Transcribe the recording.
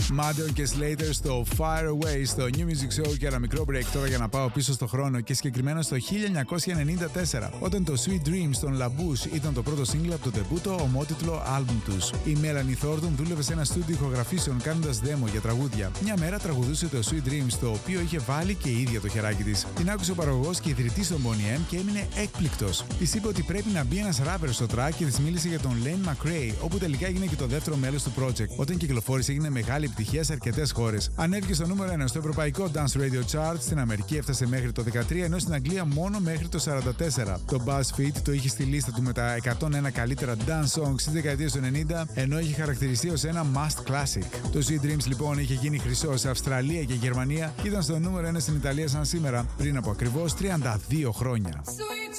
Madden και Slater στο Fire Away στο New Music Show και ένα μικρό break τώρα για να πάω πίσω στο χρόνο και συγκεκριμένα στο 1994, όταν το Sweet Dreams των La Bouche ήταν το πρώτο single από το τεμπούτο ομότιτλο άλμπουμ τους. Η Melanie Thornton δούλευε σε ένα στούντιο ηχογραφήσεων κάνοντας demo για τραγούδια. Μια μέρα τραγουδούσε το Sweet Dreams, το οποίο είχε βάλει και η ίδια το χεράκι της. Την άκουσε ο παραγωγός και ιδρυτής των Boney M και έμεινε έκπληκτος. Της είπε ότι πρέπει να μπει ένας rapper στο track και της μίλησε για τον Lane McRae, όπου τελικά έγινε και το δεύτερο μέλος του project. Όταν κυκλοφόρησε έγινε μεγάλη επιτυχία σε αρκετές χώρες. Ανέβηκε στο νούμερο 1 στο ευρωπαϊκό Dance Radio Chart, στην Αμερική έφτασε μέχρι το 13, ενώ στην Αγγλία μόνο μέχρι το 44. Το BuzzFeed το είχε στη λίστα του με τα 101 καλύτερα dance songs στις δεκαετίες του 90, ενώ είχε χαρακτηριστεί ως ένα must classic. Το Sweet Dreams λοιπόν είχε γίνει χρυσό σε Αυστραλία και Γερμανία και ήταν στο νούμερο 1 στην Ιταλία σαν σήμερα, πριν από ακριβώς 32 χρόνια.